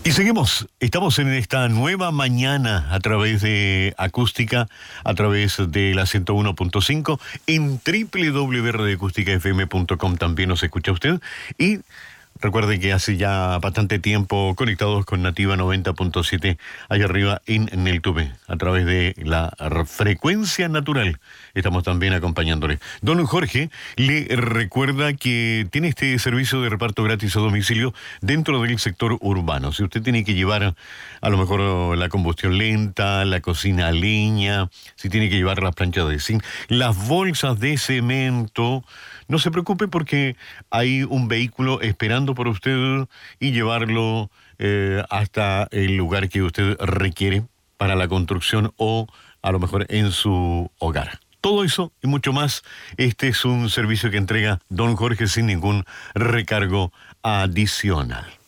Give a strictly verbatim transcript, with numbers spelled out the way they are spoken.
Y seguimos, estamos en esta nueva mañana a través de Acústica, a través de la ciento uno punto cinco, en doble u doble u doble u punto radio acústica f m punto com también nos escucha usted. Y recuerde que hace ya bastante tiempo conectados con Nativa noventa punto siete, allá arriba en Neltuve, a través de la frecuencia natural. Estamos también acompañándole. Don Jorge le recuerda que tiene este servicio de reparto gratis a domicilio dentro del sector urbano. Si usted tiene que llevar a lo mejor la combustión lenta, la cocina a leña, si tiene que llevar las planchas de zinc, las bolsas de cemento, no se preocupe porque hay un vehículo esperando por usted y llevarlo eh, hasta el lugar que usted requiere para la construcción o a lo mejor en su hogar. Todo eso y mucho más, este es un servicio que entrega don Jorge sin ningún recargo adicional.